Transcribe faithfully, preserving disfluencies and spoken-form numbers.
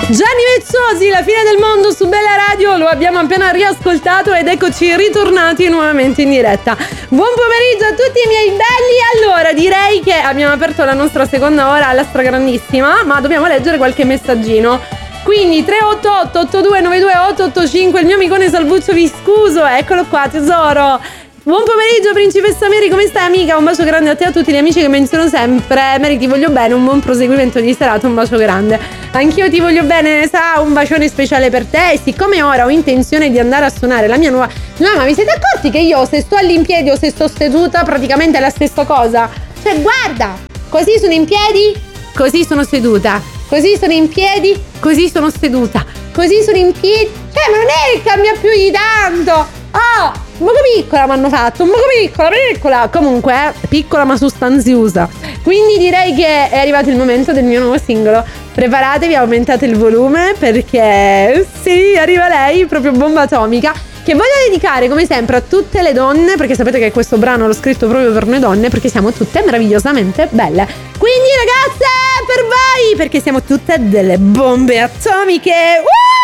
Gianni Vezzosi, La fine del mondo su Bella Radio, lo abbiamo appena riascoltato ed eccoci ritornati nuovamente in diretta. Buon pomeriggio a tutti i miei belli. Allora, direi che abbiamo aperto la nostra seconda ora alla stragrandissima, ma dobbiamo leggere qualche messaggino. Quindi tre otto otto otto due nove due otto otto cinque, il mio amicone Salvuccio Viscuso, eccolo qua tesoro. Buon pomeriggio principessa Mary, come stai amica? Un bacio grande a te e a tutti gli amici che menziono sempre. Mary, ti voglio bene, un buon proseguimento di serata, un bacio grande. Anch'io ti voglio bene, ne sa, un bacione speciale per te. E siccome ora ho intenzione di andare a suonare la mia nuova... No, ma vi siete accorti che io se sto all'impiedi o se sto seduta praticamente è la stessa cosa? Cioè guarda, così sono in piedi, così sono seduta, così sono in piedi, così sono seduta, così sono in piedi. Cioè ma non è che cambia più di tanto. Oh, un poco piccola mi hanno fatto, un poco piccola, piccola. Comunque, eh, piccola ma sostanziosa. Quindi direi che è arrivato il momento del mio nuovo singolo. Preparatevi, aumentate il volume perché sì, arriva lei, proprio bomba atomica, che voglio dedicare come sempre a tutte le donne, perché sapete che questo brano l'ho scritto proprio per noi donne, perché siamo tutte meravigliosamente belle. Quindi ragazze, per voi, perché siamo tutte delle bombe atomiche. Uh!